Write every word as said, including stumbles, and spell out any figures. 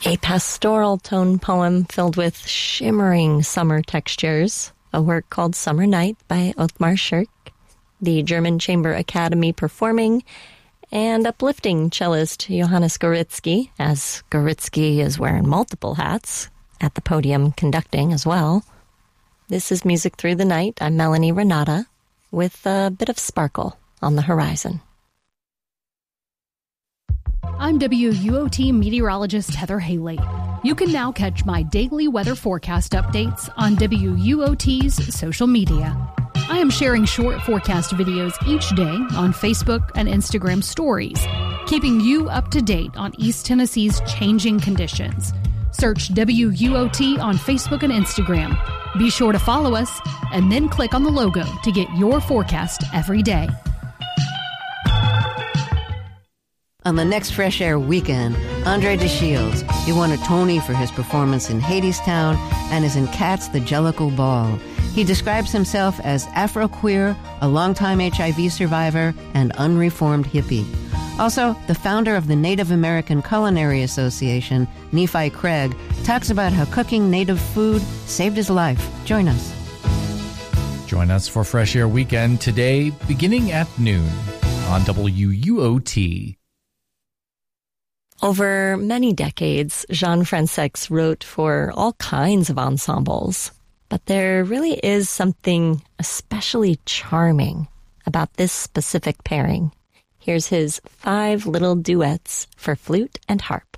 A pastoral tone poem filled with shimmering summer textures, a work called Summer Night by Othmar Schirk, the German Chamber Academy performing, and uplifting cellist Johannes Goritzky, as Goritzky is wearing multiple hats, at the podium conducting as well. This is Music Through the Night. I'm Melanie Renata, with a bit of sparkle on the horizon. I'm W U O T meteorologist Heather Haley. You can now catch my daily weather forecast updates on W U O T's social media. I am sharing short forecast videos each day on Facebook and Instagram stories, keeping you up to date on East Tennessee's changing conditions. Search W U O T on Facebook and Instagram. Be sure to follow us and then click on the logo to get your forecast every day. On the next Fresh Air weekend, Andre DeShields, he won a Tony for his performance in Hadestown and is in Cats the Jellicle Ball. He describes himself as Afro-queer, a longtime H I V survivor, and unreformed hippie. Also, the founder of the Native American Culinary Association, Nephi Craig, talks about how cooking native food saved his life. Join us. Join us for Fresh Air Weekend today, beginning at noon on W U O T. Over many decades, Jean Fransex wrote for all kinds of ensembles, but there really is something especially charming about this specific pairing. Here's his five little duets for flute and harp.